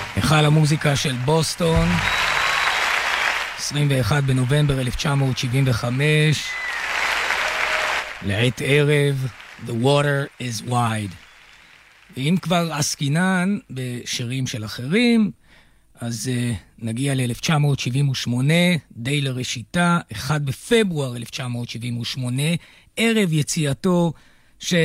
היכל המוזיקה של בוסטון, 21 בנובמבר 1975, לעת ערב, The Water is Wide. ואם כבר עסקינן בשירים של אחרים, אז נגיע ל-1978, די לראשיתה, 1 בפברואר 1978, ערב יציאתו